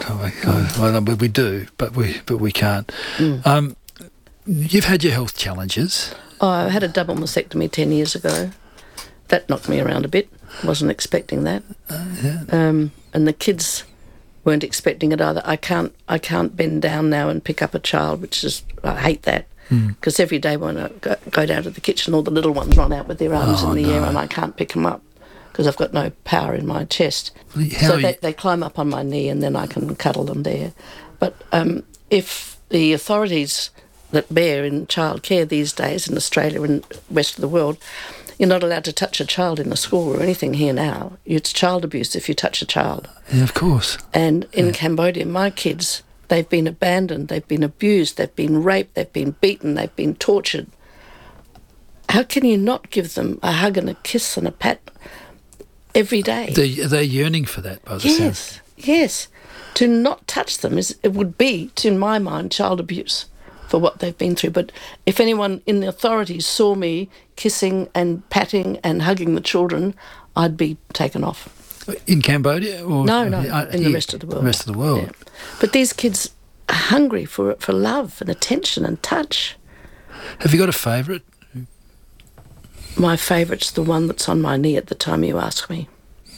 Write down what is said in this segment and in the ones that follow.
Well, we do, but we can't. You've had your health challenges. Oh, I had a double mastectomy 10 years ago. That knocked me around a bit. Wasn't expecting that. And the kids weren't expecting it either. I can't bend down now and pick up a child, which is, I hate that. Because every day when I go down to the kitchen, all the little ones run out with their arms in the air and I can't pick them up because I've got no power in my chest. They climb up on my knee and then I can cuddle them there. But if the authorities that bear in childcare these days in Australia and the rest of the world, you're not allowed to touch a child in a school or anything here now. It's child abuse if you touch a child. Yeah, of course. And in Cambodia, my kids, they've been abandoned, they've been abused, they've been raped, they've been beaten, they've been tortured. How can you not give them a hug and a kiss and a pat every day? They're yearning for that, by the sense. Yes. To not touch them, it would be, to my mind, child abuse for what they've been through. But if anyone in the authorities saw me kissing and patting and hugging the children, I'd be taken off. In Cambodia? Or No, in the rest of the world. The rest of the world. Yeah. But these kids are hungry for love and attention and touch. Have you got a favourite? My favourite's the one that's on my knee at the time you ask me.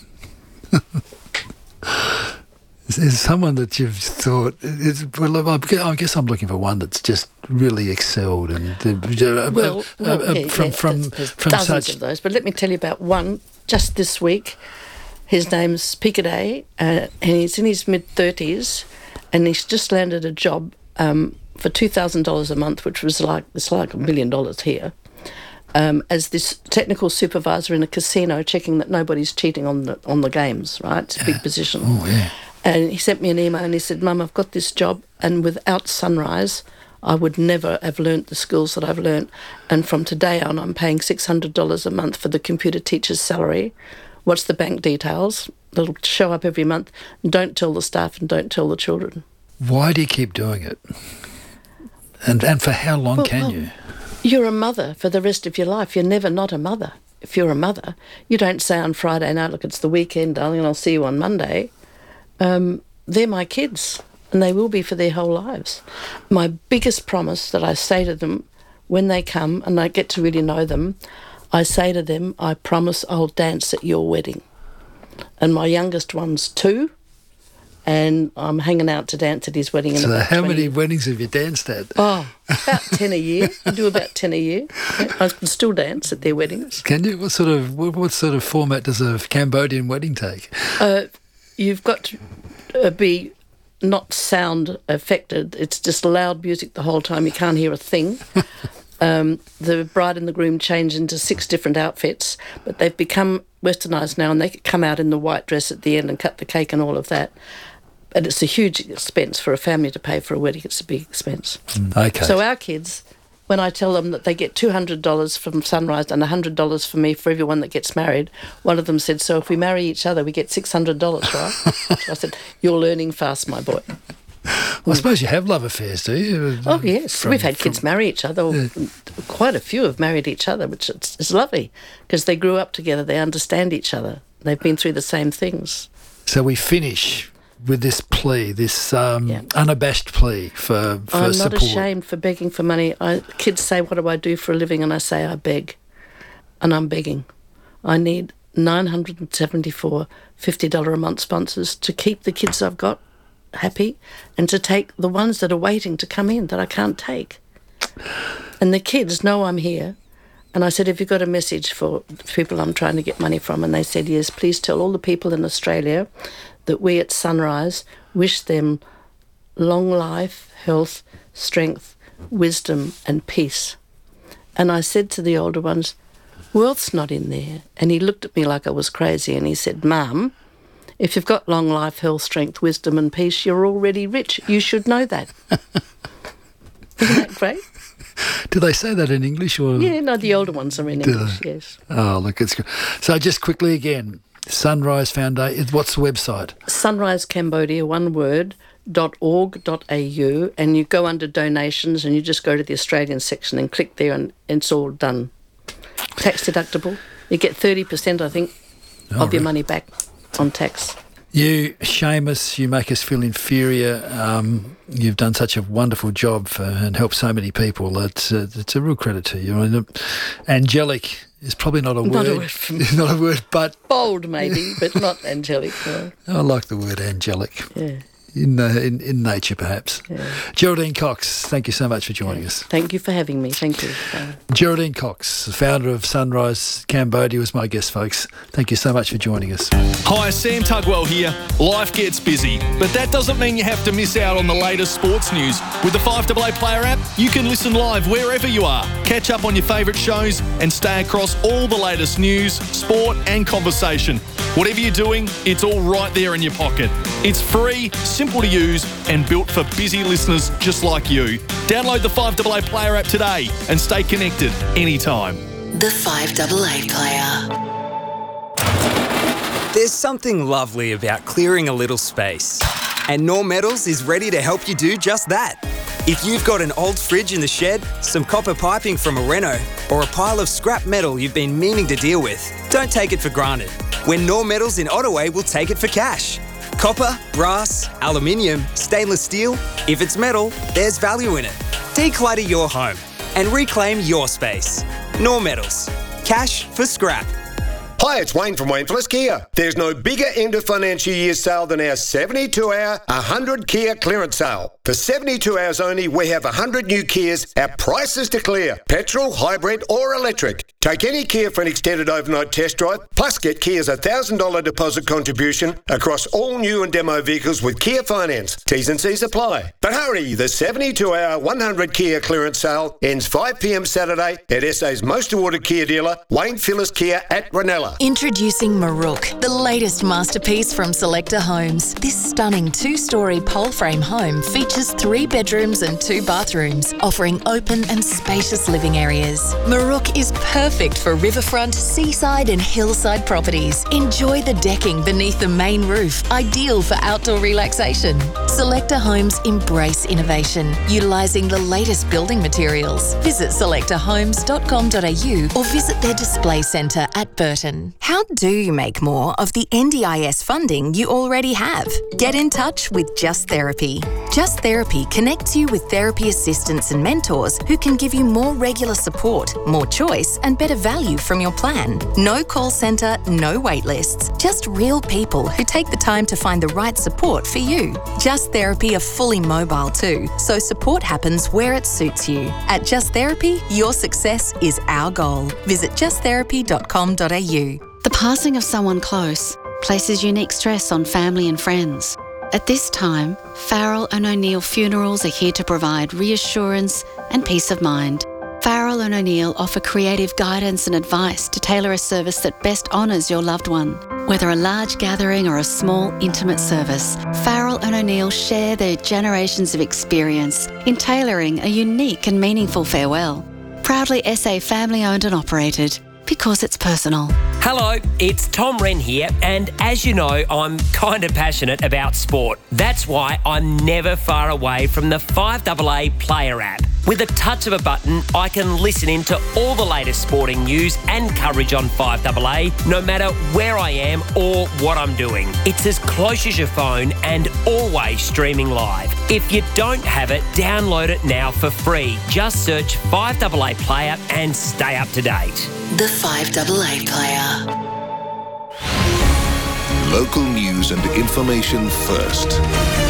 Is someone that you've thought? I guess I'm looking for one that's just really excelled and from dozens such of those. But let me tell you about one just this week. His name's Picaday, and he's in his mid-30s, and he's just landed a job for $2,000 a month, which was like $1 million here, as this technical supervisor in a casino, checking that nobody's cheating on the games. Right, it's a big position. Oh yeah. And he sent me an email and he said, "Mum, I've got this job, and without Sunrise, I would never have learnt the skills that I've learnt. And from today on, I'm paying $600 a month for the computer teacher's salary. What's the bank details? It'll show up every month. Don't tell the staff and don't tell the children." Why do you keep doing it? And for how long can you? You're a mother for the rest of your life. You're never not a mother. If you're a mother, you don't say on Friday night, "Look, it's the weekend, darling, and I'll see you on Monday." They're my kids, and they will be for their whole lives. My biggest promise that I say to them when they come and I get to really know them, I say to them, "I promise I'll dance at your wedding." And my youngest one's 2, and I'm hanging out to dance at his wedding. So how many weddings have you danced at? Oh, about 10 a year. I do about 10 a year. I can still dance at their weddings. Can you? What sort of format does a Cambodian wedding take? You've got to be not sound affected. It's just loud music the whole time. You can't hear a thing. The bride and the groom change into 6 different outfits, but they've become westernised now, and they come out in the white dress at the end and cut the cake and all of that. And it's a huge expense for a family to pay for a wedding. It's a big expense. Okay. So our kids, when I tell them that they get $200 from Sunrise and $100 for me for everyone that gets married, one of them said, "So if we marry each other, we get $600, right?" So I said, "You're learning fast, my boy." Well, I suppose you have love affairs, do you? Oh, yes. We've had kids marry each other. Yeah. Quite a few have married each other, which is lovely because they grew up together. They understand each other. They've been through the same things. So we finish with this plea, this unabashed plea for support. I'm not ashamed for begging for money. Kids say, "What do I do for a living?" And I say, "I beg." And I'm begging. I need 974 $50 a month sponsors to keep the kids I've got happy and to take the ones that are waiting to come in that I can't take. And the kids know I'm here. And I said, "Have you got a message for people I'm trying to get money from?" And they said, "Yes, please tell all the people in Australia that we at Sunrise wish them long life, health, strength, wisdom and peace." And I said to the older ones, "Wealth's not in there." And he looked at me like I was crazy and he said, "Mum, if you've got long life, health, strength, wisdom and peace, you're already rich. You should know that." Isn't that great? Do they say that in English? Or? Yeah, no, the older ones are in English, yes. Oh, look, it's good. So just quickly again, Sunrise Foundation, what's the website? Sunrise Cambodia, one word, .org.au, and you go under donations and you just go to the Australian section and click there and it's all done. Tax deductible. You get 30%, I think, of your money back on tax. You shame us, you make us feel inferior. You've done such a wonderful job and helped so many people. It's a real credit to you. And angelic is probably not a word. Not a word for me. Not a word, but... Bold maybe, but not angelic. No. I like the word angelic. Yeah. In nature, perhaps. Yeah. Geraldine Cox, thank you so much for joining us. Thank you for having me. Thank you. Geraldine Cox, the founder of Sunrise Cambodia, was my guest, folks. Thank you so much for joining us. Hi, Sam Tugwell here. Life gets busy, but that doesn't mean you have to miss out on the latest sports news. With the 5AA Player app, you can listen live wherever you are, catch up on your favourite shows and stay across all the latest news, sport and conversation. Whatever you're doing, it's all right there in your pocket. It's free, simple to use and built for busy listeners just like you. Download the 5AA Player app today and stay connected anytime. The 5AA Player. There's something lovely about clearing a little space. And Norm Metals is ready to help you do just that. If you've got an old fridge in the shed, some copper piping from a reno, or a pile of scrap metal you've been meaning to deal with, don't take it for granted. When Norm Metals in Ottaway will take it for cash. Copper, brass, aluminium, stainless steel. If it's metal, there's value in it. Declutter your home and reclaim your space. Norm Metals. Cash for scrap. Hi, it's Wayne from Wayne Plus Kia. There's no bigger end of financial year sale than our 72-hour 100 Kia clearance sale. For 72 hours only, we have 100 new Kias at prices to clear. Petrol, hybrid or electric. Take any Kia for an extended overnight test drive, plus get Kia's $1,000 deposit contribution across all new and demo vehicles with Kia Finance. T's and C's apply. But hurry, the 72-hour 100 Kia clearance sale ends 5 p.m. Saturday at SA's most awarded Kia dealer, Wayne Phillips Kia at Ranella. Introducing Maruk, the latest masterpiece from Selector Homes. This stunning 2-storey pole frame home features 3 bedrooms and 2 bathrooms, offering open and spacious living areas. Maruk is perfect for riverfront, seaside and hillside properties. Enjoy the decking beneath the main roof, ideal for outdoor relaxation. Selector Homes embrace innovation, utilising the latest building materials. Visit selectorhomes.com.au or visit their display centre at Burton. How do you make more of the NDIS funding you already have? Get in touch with Just Therapy. Just Therapy connects you with therapy assistants and mentors who can give you more regular support, more choice and better value from your plan. No call centre, no wait lists. Just real people who take the time to find the right support for you. Just Therapy are fully mobile too, so support happens where it suits you. At Just Therapy, your success is our goal. Visit justtherapy.com.au. The passing of someone close places unique stress on family and friends. At this time, Farrell & O'Neill Funerals are here to provide reassurance and peace of mind. Farrell & O'Neill offer creative guidance and advice to tailor a service that best honours your loved one. Whether a large gathering or a small, intimate service, Farrell & O'Neill share their generations of experience in tailoring a unique and meaningful farewell. Proudly SA family-owned and operated, because it's personal. Hello, it's Tom Wren here, and as you know, I'm kind of passionate about sport. That's why I'm never far away from the 5AA Player app. With a touch of a button, I can listen in to all the latest sporting news and coverage on 5AA, no matter where I am or what I'm doing. It's as close as your phone and always streaming live. If you don't have it, download it now for free. Just search 5AA Player and stay up to date. The 5AA Player. Local news and information first.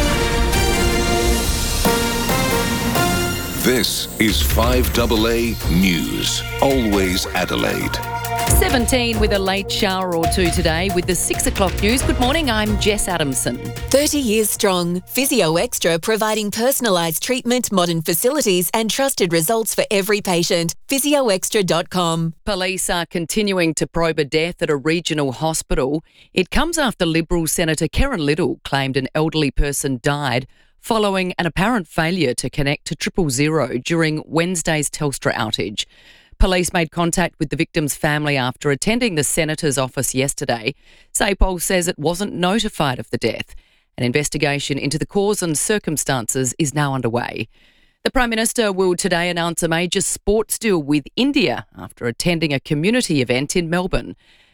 This is 5AA News, always Adelaide. 17 with a late shower or two today with the 6 o'clock news. Good morning, I'm Jess Adamson. 30 years strong. Physio Extra providing personalised treatment, modern facilities and trusted results for every patient. physioextra.com. Police are continuing to probe a death at a regional hospital. It comes after Liberal Senator Karen Little claimed an elderly person died following an apparent failure to connect to 000 during Wednesday's Telstra outage. Police made contact with the victim's family after attending the Senator's office yesterday. SAPOL says it wasn't notified of the death. An investigation into the cause and circumstances is now underway. The Prime Minister will today announce a major sports deal with India after attending a community event in Melbourne.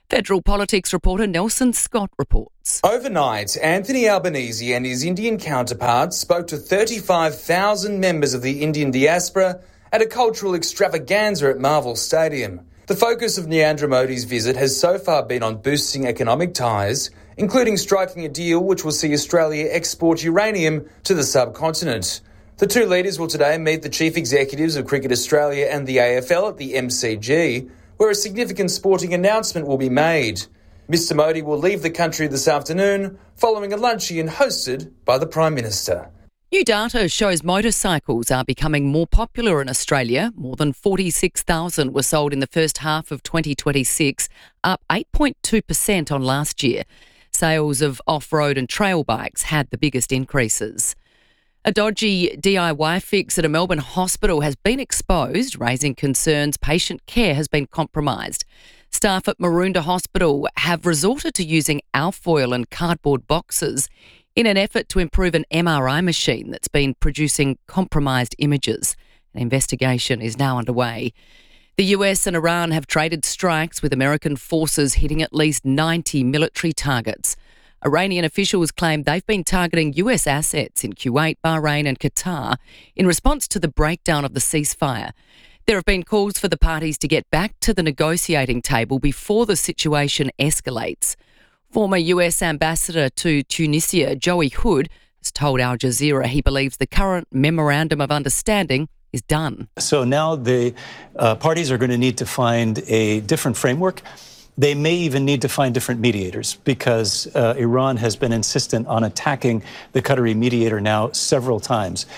Federal politics reporter Nelson Scott reports. Overnight, Anthony Albanese and his Indian counterpart spoke to 35,000 members of the Indian diaspora at a cultural extravaganza at Marvel Stadium. The focus of Narendra Modi's visit has so far been on boosting economic ties, including striking a deal which will see Australia export uranium to the subcontinent. The two leaders will today meet the chief executives of Cricket Australia and the AFL at the MCG, where a significant sporting announcement will be made. Mr Modi will leave the country this afternoon following a luncheon hosted by the Prime Minister. New data shows motorcycles are becoming more popular in Australia. More than 46,000 were sold in the first half of 2026, up 8.2% on last year. Sales of off-road and trail bikes had the biggest increases. A dodgy DIY fix at a Melbourne hospital has been exposed, raising concerns patient care has been compromised. Staff at Maroondah Hospital have resorted to using alfoil and cardboard boxes in an effort to improve an MRI machine that's been producing compromised images. An investigation is now underway. The US and Iran have traded strikes, with American forces hitting at least 90 military targets. Iranian officials claim they've been targeting US assets in Kuwait, Bahrain and Qatar in response to the breakdown of the ceasefire. There have been calls for the parties to get back to the negotiating table before the situation escalates. Former US Ambassador to Tunisia, Joey Hood, has told Al Jazeera he believes the current Memorandum of Understanding is done. So now the parties are going to need to find a different framework. They may even need to find different mediators, because Iran has been insistent on attacking the Qatari mediator now several times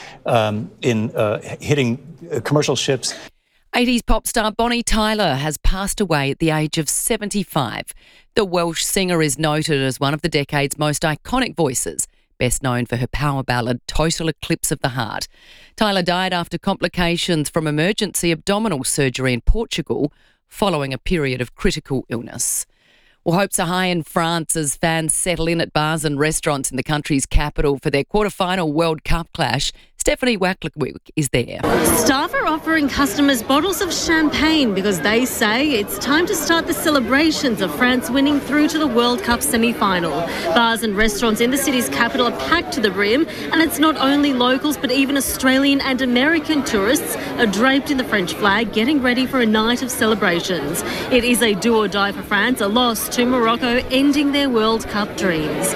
in hitting commercial ships. 80s pop star Bonnie Tyler has passed away at the age of 75. The Welsh singer is noted as one of the decade's most iconic voices, best known for her power ballad Total Eclipse of the Heart. Tyler died after complications from emergency abdominal surgery in Portugal, following a period of critical illness. Well, hopes are high in France as fans settle in at bars and restaurants in the country's capital for their quarter-final World Cup clash. Stephanie Wacklewick is there. Staff are offering customers bottles of champagne because they say it's time to start the celebrations of France winning through to the World Cup semi-final. Bars and restaurants in the city's capital are packed to the brim, and it's not only locals but even Australian and American tourists are draped in the French flag, getting ready for a night of celebrations. It is a do or die for France, a loss to Morocco, ending their World Cup dreams.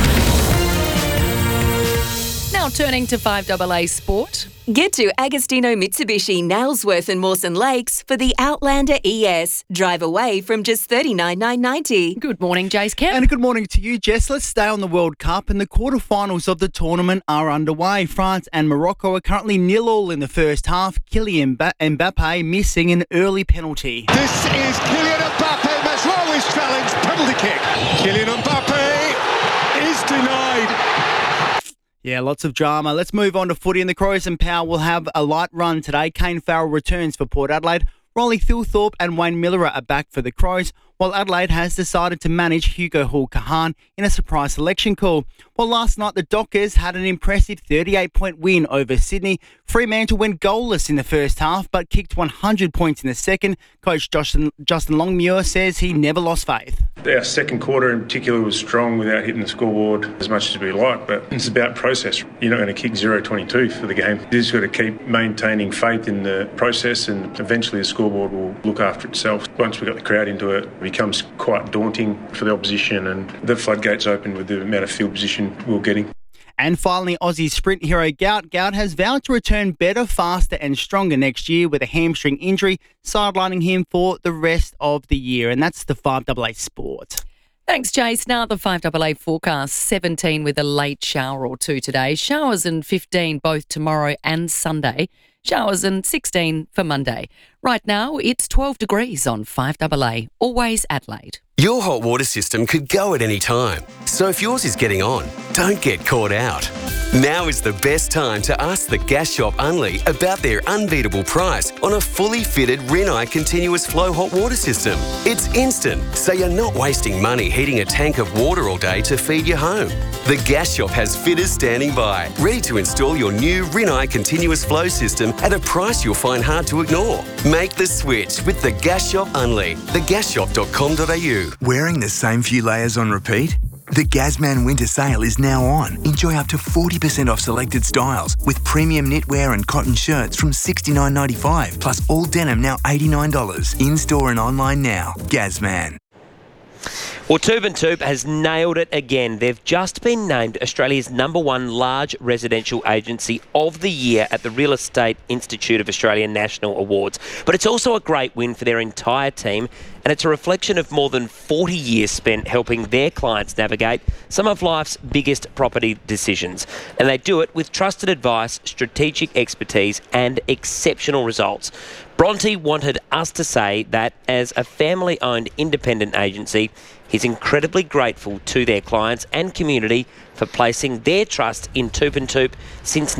Now turning to 5AA Sport. Get to Agostino Mitsubishi, Nailsworth and Mawson Lakes for the Outlander ES. Drive away from just $39,990. Good morning, Jace Kemp. And a good morning to you, Jess. Let's stay on the World Cup, and the quarterfinals of the tournament are underway. France and Morocco are currently 0-0 in the first half. Kylian Mbappe missing an early penalty. This is Kylian Mbappe. Mazraoui's challenge, penalty kick. Kylian Mbappe is denied. Yeah, lots of drama. Let's move on to footy, and the Crows and Power will have a light run today. Kane Farrell returns for Port Adelaide. Riley Thilthorpe and Wayne Miller are back for the Crows, while Adelaide has decided to manage Hugo Hall-Kahan in a surprise selection call. Well, last night the Dockers had an impressive 38-point win over Sydney. Fremantle went goalless in the first half but kicked 100 points in the second. Coach Justin Longmuir says he never lost faith. Our second quarter in particular was strong without hitting the scoreboard as much as we like, but it's about process. You're not going to kick 0-22 for the game. You just got to keep maintaining faith in the process, and eventually the scoreboard will look after itself. Once we got the crowd into it, it becomes quite daunting for the opposition, and the floodgates open with the amount of field position we're getting. And finally, Aussie sprint hero Gout has vowed to return better, faster and stronger next year with a hamstring injury, sidelining him for the rest of the year. And that's the 5AA Sport. Thanks, Jace. Now the 5AA forecast, 17 with a late shower or two today. Showers and 15 both tomorrow and Sunday. Showers and 16 for Monday. Right now, it's 12 degrees on 5AA. Always Adelaide. Your hot water system could go at any time. So if yours is getting on, don't get caught out. Now is the best time to ask the Gas Shop Unley about their unbeatable price on a fully fitted Rinnai continuous flow hot water system. It's instant, so you're not wasting money heating a tank of water all day to feed your home. The Gas Shop has fitters standing by, ready to install your new Rinnai continuous flow system at a price you'll find hard to ignore. Make the switch with the Gas Shop Unley, thegasshop.com.au. Wearing the same few layers on repeat? The Gazman Winter Sale is now on. Enjoy up to 40% off selected styles with premium knitwear and cotton shirts from $69.95, plus all denim now $89. In-store and online now. Gazman. Well, Toop & Toop has nailed it again. They've just been named Australia's #1 large residential agency of the year at the Real Estate Institute of Australia National Awards. But it's also a great win for their entire team, and it's a reflection of more than 40 years spent helping their clients navigate some of life's biggest property decisions. And they do it with trusted advice, strategic expertise, and exceptional results. Bronte wanted us to say that as a family-owned independent agency, he's incredibly grateful to their clients and community for placing their trust in Toop & Toop since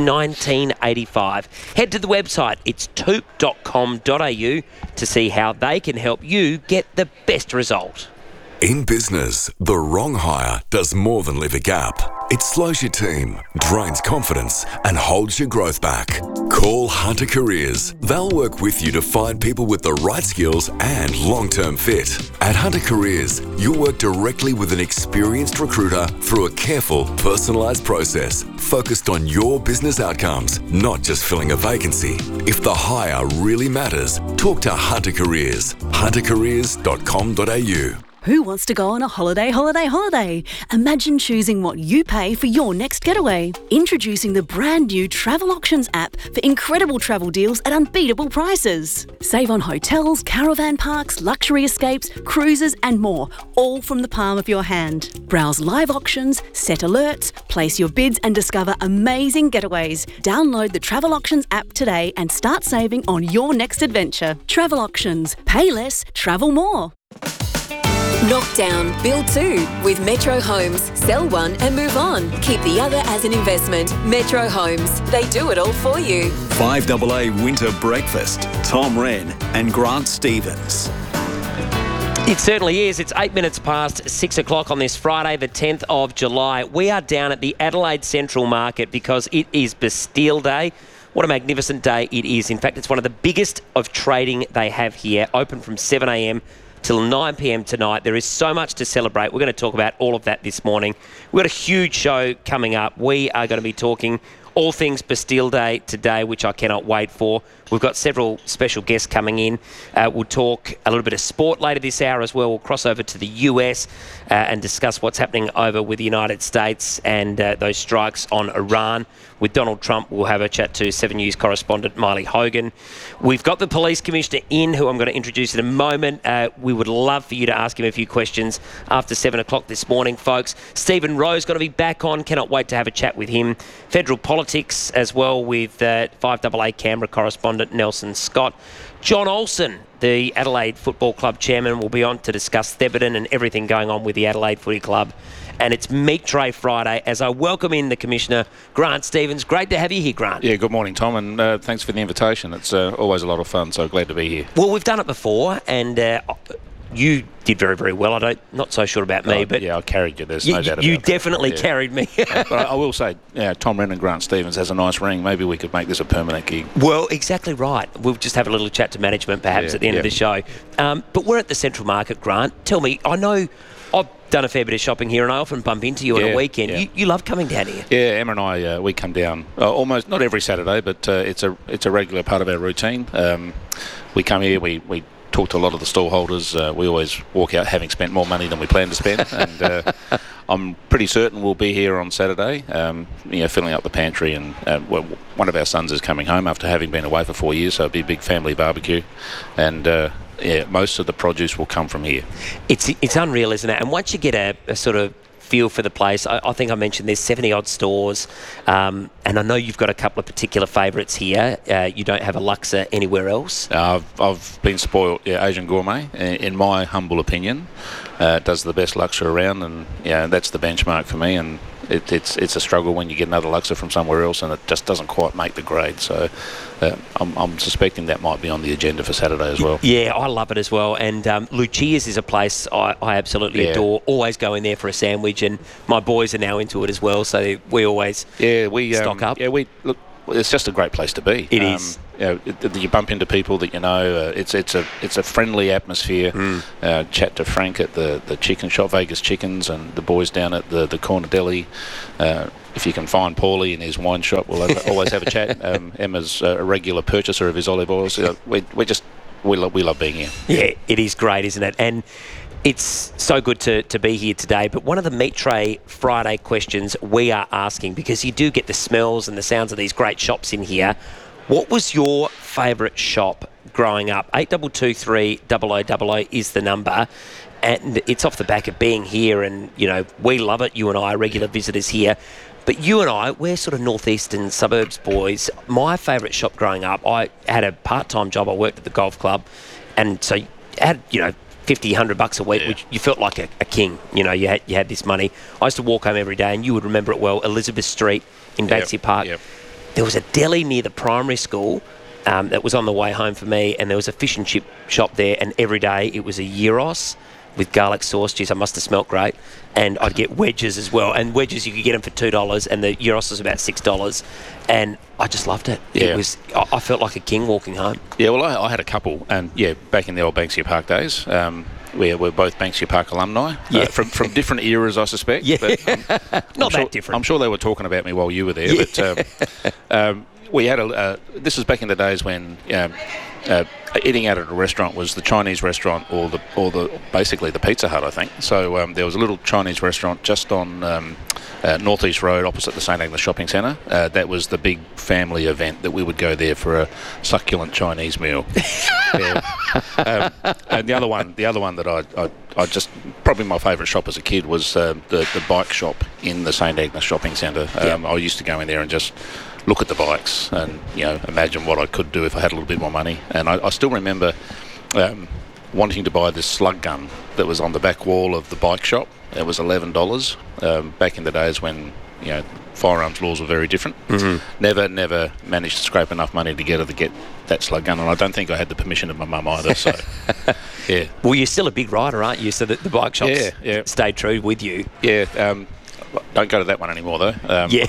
1985. Head to the website, it's toop.com.au, to see how they can help you get the best result. In business, the wrong hire does more than leave a gap. It slows your team, drains confidence, and holds your growth back. Call Hunter Careers. They'll work with you to find people with the right skills and long-term fit. At Hunter Careers, you'll work directly with an experienced recruiter through a careful, personalised process focused on your business outcomes, not just filling a vacancy. If the hire really matters, talk to Hunter Careers. huntercareers.com.au. Who wants to go on a holiday? Imagine choosing what you pay for your next getaway. Introducing the brand new Travel Auctions app for incredible travel deals at unbeatable prices. Save on hotels, caravan parks, luxury escapes, cruises and more, all from the palm of your hand. Browse live auctions, set alerts, place your bids and discover amazing getaways. Download the Travel Auctions app today and start saving on your next adventure. Travel Auctions. Pay less, travel more. Knock down, build two with Metro Homes. Sell one and move on. Keep the other as an investment. Metro Homes. They do it all for you. 5AA Winter Breakfast. Tom Wren and Grant Stevens. It certainly is. It's 8 minutes past 6 o'clock on this Friday, the 10th of July. We are down at the Adelaide Central Market because it is Bastille Day. What a magnificent day it is. In fact, it's one of the biggest of trading they have here. Open from 7 a.m. till 9 p.m. tonight. There is so much to celebrate. We're going to talk about all of that this morning. We've got a huge show coming up. We are going to be talking all things Bastille Day today, which I cannot wait for. We've got several special guests coming in. We'll talk a little bit of sport later this hour as well. We'll cross over to the US and discuss what's happening over with the United States and those strikes on Iran. With Donald Trump, we'll have a chat to 7 News correspondent Miley Hogan. We've got the Police Commissioner in, who I'm going to introduce in a moment. We would love for you to ask him a few questions after 7 o'clock this morning, folks. Stephen Rowe's going to be back on. Cannot wait to have a chat with him. Federal politics as well with 5AA Canberra correspondent Nelson Scott. John Olsen, the Adelaide Football Club chairman, will be on to discuss Thebarton and everything going on with the Adelaide Footy Club. And it's Meat Tray Friday as I welcome in the Commissioner, Grant Stevens. Great to have you here, Grant. Yeah, good morning, Tom, and thanks for the invitation. It's always a lot of fun, so glad to be here. Well, we've done it before, and you did very, very well. Not so sure about me, but yeah, I carried you. There's no doubt about it. You definitely carried me. But I will say, Tom Wren and Grant Stevens has a nice ring. Maybe we could make this a permanent gig. Well, exactly right. We'll just have a little chat to management perhaps at the end of the show. But we're at the Central Market, Grant. Tell me, I know I've done a fair bit of shopping here and I often bump into you on a weekend. Yeah. You love coming down here. Yeah, Emma and I, we come down almost, not every Saturday, but it's a regular part of our routine. We come here, we talk to a lot of the stallholders. We always walk out having spent more money than we planned to spend, and I'm pretty certain we'll be here on Saturday, filling up the pantry. And one of our sons is coming home after having been away for 4 years, so it'll be a big family barbecue, and most of the produce will come from here. It's unreal, isn't it? And once you get a sort of feel for the place, I think I mentioned there's 70 odd stores, and I know you've got a couple of particular favourites here. You don't have a Luxor anywhere else. I've been spoiled. Asian Gourmet, in my humble opinion, does the best Luxor around, and that's the benchmark for me. And it's a struggle when you get another Luxor from somewhere else and it just doesn't quite make the grade. So I'm suspecting that might be on the agenda for Saturday as well. Yeah, I love it as well. And Lucia's is a place I absolutely adore. Always go in there for a sandwich, and my boys are now into it as well. So we always stock up. Yeah, look. It's just a great place to be. It is. You bump into people that you know. It's a friendly atmosphere. Chat to Frank at the chicken shop, Vegas Chickens, and the boys down at the corner deli. If you can find Paulie in his wine shop, we'll always have a chat. Emma's a regular purchaser of his olive oils. We love being here. Yeah, it is great, isn't it? And it's so good to be here today. But one of the Meat Tray Friday questions we are asking, because you do get the smells and the sounds of these great shops in here, what was your favourite shop growing up? 8223 0000 is the number. And it's off the back of being here, and, you know, we love it. You and I are regular visitors here. But you and I, we're sort of northeastern suburbs boys. My favourite shop growing up, I had a part-time job. I worked at the golf club. And so I had, $50, $100 a week, which you felt like a king. You had this money. I used to walk home every day, and you would remember it well, Elizabeth Street in Banksia Park. Yep. There was a deli near the primary school that was on the way home for me, and there was a fish and chip shop there, and every day it was a gyros with garlic sauce. Geez, I must have smelt great. And I'd get wedges as well. And wedges, you could get them for $2, and the gyros was about $6. And I just loved it. Yeah. I felt like a king walking home. Yeah, well, I had a couple, and back in the old Banksia Park days, we're both Banksia Park alumni, from different eras, I suspect. Yeah, but, not that different. I'm sure they were talking about me while you were there. Yeah. But we had this was back in the days when eating out at a restaurant was the Chinese restaurant or basically the Pizza Hut, I think. So there was a little Chinese restaurant just on North East Road opposite the St Agnes Shopping Centre. That was the big family event that we would go there for a succulent Chinese meal. And the other one that I just probably my favourite shop as a kid was the bike shop in the St Agnes Shopping Centre. I used to go in there and just look at the bikes and imagine what I could do if I had a little bit more money. And I still remember wanting to buy this slug gun that was on the back wall of the bike shop. It was $11 back in the days when firearms laws were very different. Mm-hmm. Never managed to scrape enough money together to get that slug gun, and I don't think I had the permission of my mum either. So yeah. Well, you're still a big rider, aren't you? So that the bike shops stayed true with you. Yeah. Don't go to that one anymore, though.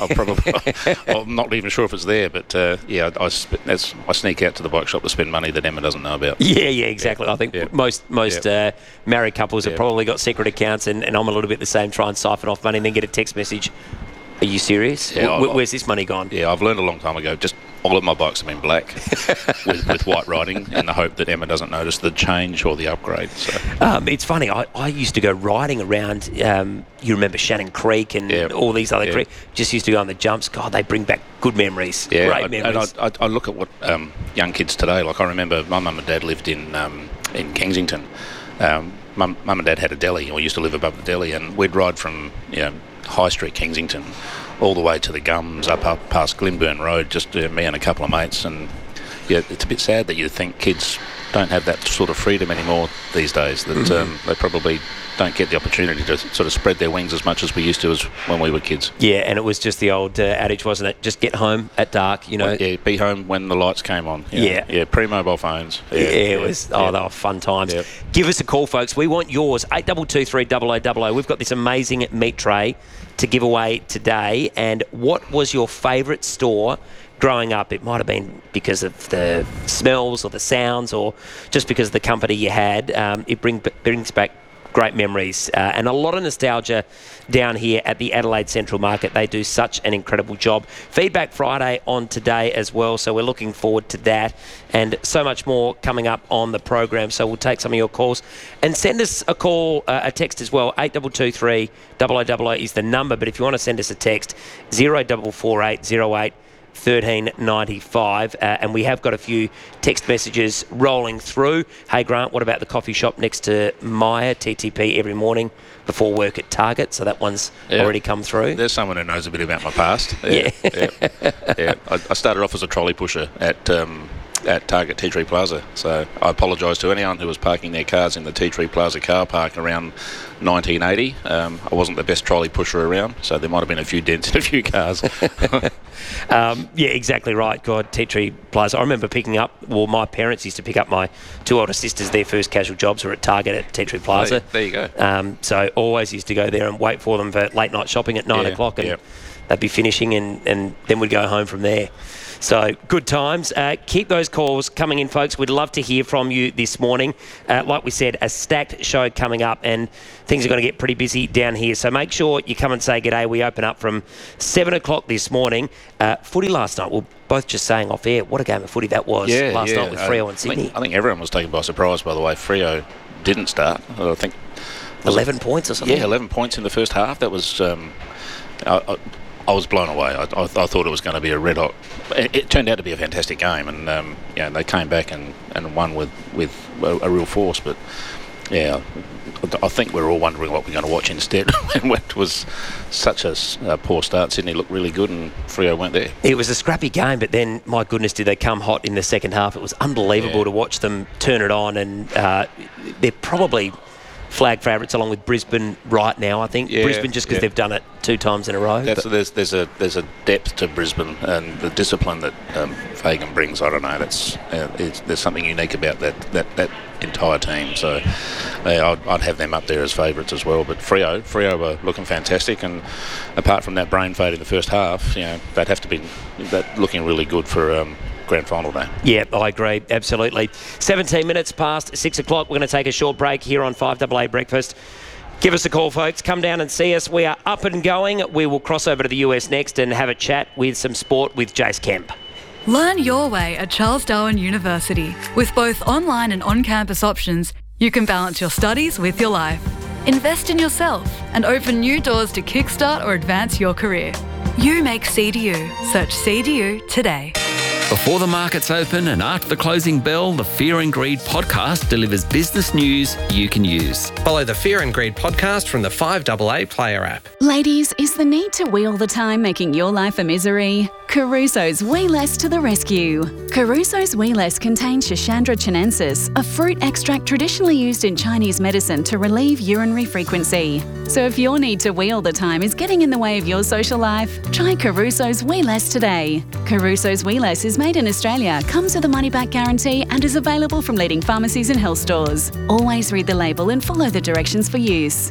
I'm not even sure if it's there, but I sneak out to the bike shop to spend money that Emma doesn't know about. Yeah, exactly. I think most married couples have probably got secret accounts, and I'm a little bit the same. Try and siphon off money and then get a text message. Are you serious? Yeah, where's this money gone? Yeah, I've learned a long time ago. Just all of my bikes have been black with white writing, in the hope that Emma doesn't notice the change or the upgrade. So. It's funny. I used to go riding around. You remember Shannon Creek and all these other creeks. Just used to go on the jumps. God, they bring back good memories. Yeah, great memories. And I look at what young kids today. Like I remember my mum and dad lived in Kensington. Mum and dad had a deli, or used to live above the deli, and we'd ride from High Street, Kensington, all the way to the Gums, up past Glenburn Road, just me and a couple of mates. And it's a bit sad that you think kids don't have that sort of freedom anymore these days, that they probably don't get the opportunity to sort of spread their wings as much as we used to as when we were kids. Yeah, and it was just the old adage, wasn't it? Just get home at dark, Well, be home when the lights came on. Yeah, pre-mobile phones. It was, they were fun times. Yep. Give us a call, folks. We want yours, 8223 0000. We've got this amazing meat tray to give away today. And what was your favourite store growing up? It might have been because of the smells or the sounds, or just because of the company you had. It brings back great memories and a lot of nostalgia down here at the Adelaide Central Market. They do such an incredible job. Feedback Friday on today as well, so we're looking forward to that, and so much more coming up on the program. So we'll take some of your calls and send us a call, a text as well. 8223 0000 is the number, but if you want to send us a text, 0448 08 1395, and we have got a few text messages rolling through. Hey Grant, what about the coffee shop next to Maya, TTP every morning before work at Target? So that one's already come through. There's someone who knows a bit about my past. I started off as a trolley pusher at at Target Tea Tree Plaza. So I apologise to anyone who was parking their cars in the Tea Tree Plaza car park around 1980. I wasn't the best trolley pusher around, so there might have been a few dents in a few cars. Yeah, exactly right. God, Tea Tree Plaza. I remember my parents used to pick up my two older sisters. Their first casual jobs were at Target at Tea Tree Plaza. There you go. So always used to go there and wait for them for late night shopping at 9 o'clock, and they'd be finishing, and then we'd go home from there. So good times. Keep those calls coming in, folks. We'd love to hear from you this morning. Like we said, a stacked show coming up, and things are going to get pretty busy down here. So make sure you come and say g'day. We open up from 7 o'clock this morning. Footy last night. We're both just saying off air, what a game of footy that was last night with Freo and Sydney. I think everyone was taken by surprise by the way Freo didn't start. I think 11 points or something. Yeah, 11 points in the first half. That was... I was blown away. I thought it was going to be a red hot. It turned out to be a fantastic game, and they came back and won with a real force. But yeah, I think we're all wondering what we're going to watch instead. It was such a poor start. Sydney looked really good, and Freo weren't there. It was a scrappy game, but then my goodness, did they come hot in the second half? It was unbelievable to watch them turn it on, and they're probably flag favourites along with Brisbane right now, I think. Brisbane just because they've done it 2 times in a row. There's a depth to Brisbane, and the discipline that Fagan brings. I don't know. There's something unique about that entire team. So I'd have them up there as favourites as well. But Freo were looking fantastic, and apart from that brain fade in the first half, they'd have to be looking really good for grand final day. Yeah, I agree. Absolutely. 17 minutes past 6 o'clock. We're going to take a short break here on 5AA Breakfast. Give us a call, folks. Come down and see us. We are up and going. We will cross over to the US next and have a chat with some sport with Jace Kemp. Learn your way at Charles Darwin University. With both online and on-campus options, you can balance your studies with your life. Invest in yourself and open new doors to kickstart or advance your career. You make CDU. Search CDU today. Before the markets open and after the closing bell, the Fear and Greed podcast delivers business news you can use. Follow the Fear and Greed podcast from the 5AA Player app. Ladies, is the need to wee all the time making your life a misery? Caruso's Wee Less to the rescue. Caruso's Wee Less contains Schisandra chinensis, a fruit extract traditionally used in Chinese medicine to relieve urinary frequency. So if your need to wee all the time is getting in the way of your social life, try Caruso's Wee Less today. Caruso's Wee Less is made in Australia, comes with a money-back guarantee and is available from leading pharmacies and health stores. Always read the label and follow the directions for use.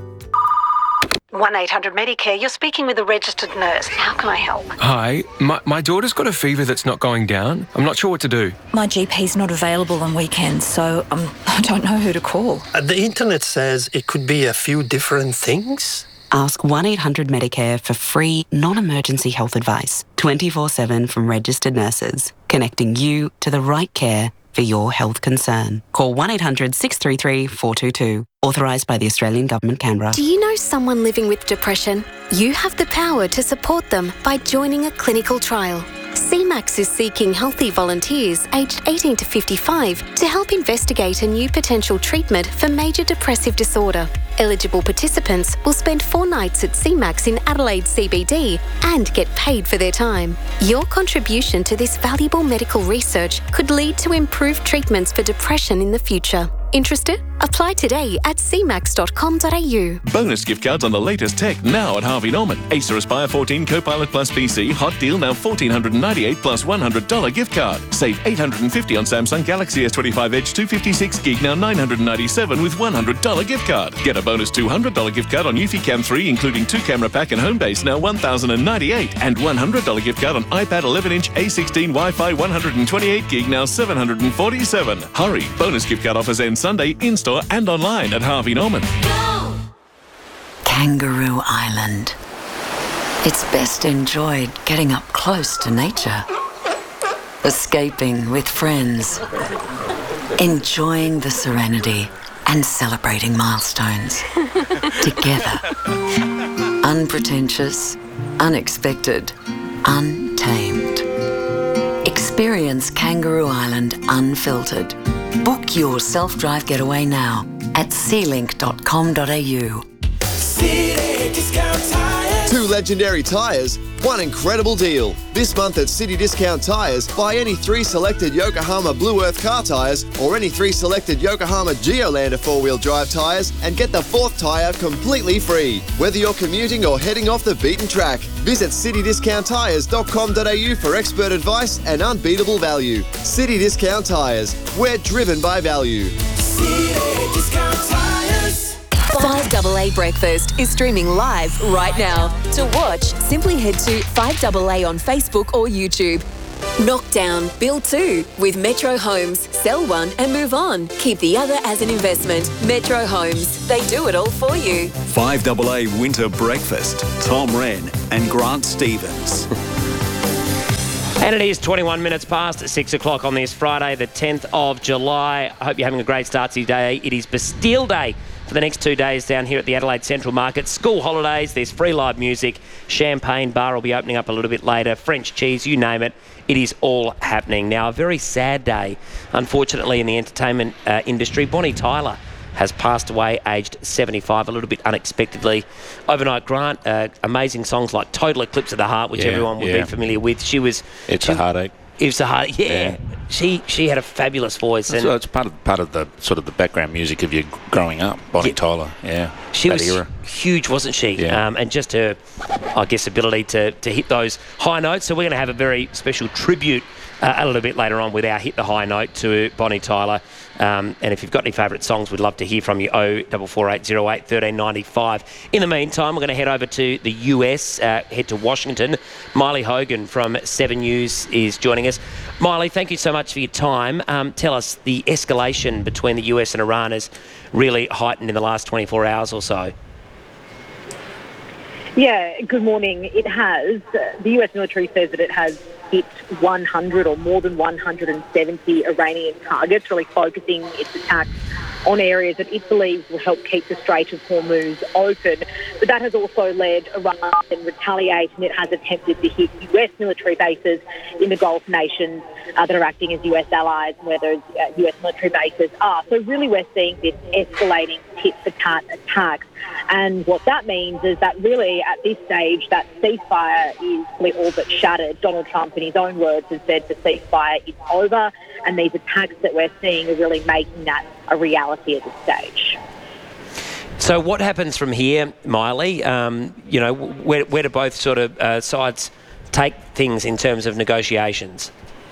1-800-Medicare, you're speaking with a registered nurse. How can I help? Hi, my daughter's got a fever that's not going down. I'm not sure what to do. My GP's not available on weekends, so I don't know who to call. The internet says it could be a few different things. Ask 1-800-Medicare for free, non-emergency health advice, 24/7 from registered nurses, connecting you to the right care for your health concern. Call 1-800-633-422. Authorised by the Australian Government, Canberra. Do you know someone living with depression? You have the power to support them by joining a clinical trial. CMAX is seeking healthy volunteers aged 18 to 55 to help investigate a new potential treatment for major depressive disorder. Eligible participants will spend 4 nights at CMAX in Adelaide CBD and get paid for their time. Your contribution to this valuable medical research could lead to improved treatments for depression in the future. Interested? Apply today at cmax.com.au. Bonus gift cards on the latest tech now at Harvey Norman. Acer Aspire 14 Copilot Plus PC, hot deal now $1,498 plus $100 gift card. Save $850 on Samsung Galaxy S25 Edge 256 gig, now $997 with $100 gift card. Get a bonus $200 gift card on Eufy Cam 3, including 2 camera pack and home base, now $1,098, and $100 gift card on iPad 11-inch A16 Wi-Fi 128 gig, now $747. Hurry! Bonus gift card offers end Sunday in-store and online at Harvey Norman. Kangaroo Island. It's best enjoyed getting up close to nature, escaping with friends, enjoying the serenity and celebrating milestones together. Unpretentious, unexpected, untamed. Experience Kangaroo Island unfiltered. Book your self-drive getaway now at sealink.com.au. 2 legendary tyres, one incredible deal. This month at City Discount Tyres, buy any 3 selected Yokohama Blue Earth car tyres or any 3 selected Yokohama Geolander 4-wheel drive tyres and get the 4th tyre completely free. Whether you're commuting or heading off the beaten track, visit citydiscounttyres.com.au for expert advice and unbeatable value. City Discount Tyres. We're driven by value. City Discount Tyres. 5AA Breakfast is streaming live right now. To watch, simply head to 5AA on Facebook or YouTube. Knockdown, build 2 with Metro Homes. Sell one and move on. Keep the other as an investment. Metro Homes. They do it all for you. 5AA Winter Breakfast. Tom Wren and Grant Stevens. And it is 21 minutes past 6 o'clock on this Friday, the 10th of July. I hope you're having a great start to your day. It is Bastille Day for the next 2 days down here at the Adelaide Central Market. School holidays, there's free live music. Champagne bar will be opening up a little bit later. French cheese, you name it. It is all happening. Now, a very sad day, unfortunately, in the entertainment industry. Bonnie Tyler has passed away, aged 75, a little bit unexpectedly. Overnight, Grant, amazing songs like Total Eclipse of the Heart, which everyone would be familiar with. It's a heartache. It's a heartache, yeah. She had a fabulous voice. So it's part of the sort of the background music of you growing up, Bonnie Tyler, She was era. huge, wasn't she? Yeah. And just her, I guess, ability to hit those high notes. So we're going to have a very special tribute a little bit later on with our Hit the High Note to Bonnie Tyler. And if you've got any favourite songs, we'd love to hear from you. 044808 1395. In the meantime, we're going to head over to the US, head to Washington. Miley Hogan from 7 News is joining us. Miley, thank you so much for your time. Tell us, the escalation between the US and Iran has really heightened in the last 24 hours or so. Yeah, good morning. It has. The US military says that it has hit 100 or more than 170 Iranian targets, really focusing its attacks on areas that it believes will help keep the Strait of Hormuz open. But that has also led Iran to retaliate, and it has attempted to hit US military bases in the Gulf nations that are acting as US allies, where those US military bases are. So really we're seeing this escalating tit-for-tat attacks. And what that means is that really at this stage that ceasefire is really all but shattered. Donald Trump, in his own words, has said the ceasefire is over, and these attacks that we're seeing are really making that a reality at this stage. So what happens from here, Miley? Where do both sort of sides take things in terms of negotiations?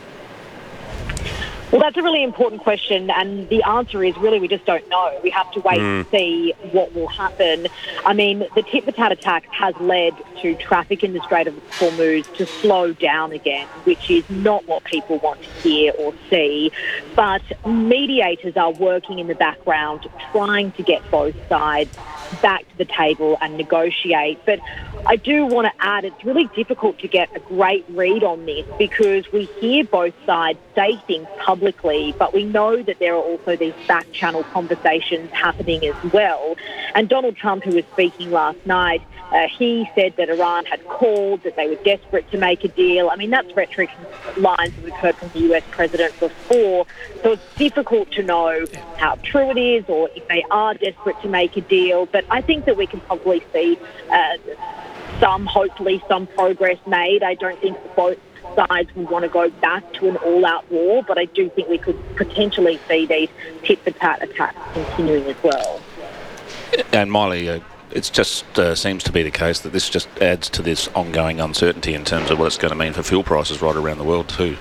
Well, that's a really important question, and the answer is really we just don't know. We have to wait and see what will happen. I mean, the tit-for-tat attack has led to traffic in the Strait of Hormuz to slow down again, which is not what people want to hear or see. But mediators are working in the background, trying to get both sides back to the table and negotiate. But I do want to add, it's really difficult to get a great read on this because we hear both sides say things publicly, but we know that there are also these back-channel conversations happening as well. And Donald Trump, who was speaking last night, he said that Iran had called, that they were desperate to make a deal. I mean, that's rhetoric lines that we've heard from the US president before. So it's difficult to know how true it is or if they are desperate to make a deal. But I think that we can probably see hopefully some progress made. I don't think both sides would want to go back to an all-out war, but I do think we could potentially see these tit-for-tat attacks continuing as well. And Miley, it just seems to be the case that this just adds to this ongoing uncertainty in terms of what it's going to mean for fuel prices right around the world too.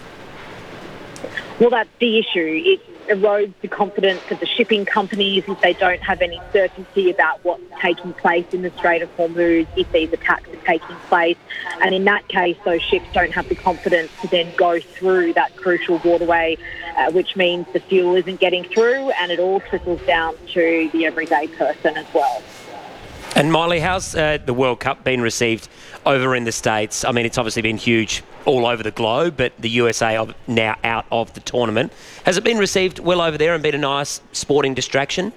Well, that's the issue. It erodes the confidence of the shipping companies if they don't have any certainty about what's taking place in the Strait of Hormuz, if these attacks are taking place. And in that case, those ships don't have the confidence to then go through that crucial waterway, which means the fuel isn't getting through, and it all trickles down to the everyday person as well. And Miley, how's the World Cup been received over in the States? I mean, it's obviously been huge all over the globe, but the USA are now out of the tournament. Has it been received well over there and been a nice sporting distraction?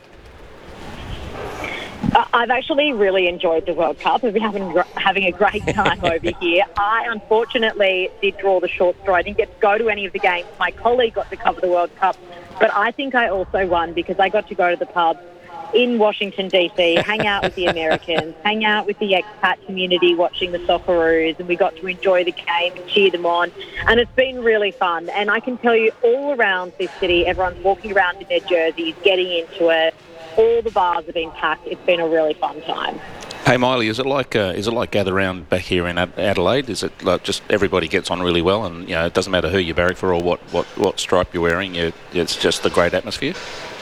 I've actually really enjoyed the World Cup. I've been having a great time over here. I, unfortunately, did draw the short straw. I didn't get to go to any of the games. My colleague got to cover the World Cup, but I think I also won because I got to go to the pub in Washington, D.C., hang out with the Americans, hang out with the expat community watching the Socceroos, and we got to enjoy the game and cheer them on. And it's been really fun. And I can tell you all around this city, everyone's walking around in their jerseys, getting into it. All the bars have been packed. It's been a really fun time. Hey Miley, is it like gather round back here in Adelaide? Is it like just everybody gets on really well, and it doesn't matter who you barrack for or what stripe you're wearing? It's just a great atmosphere.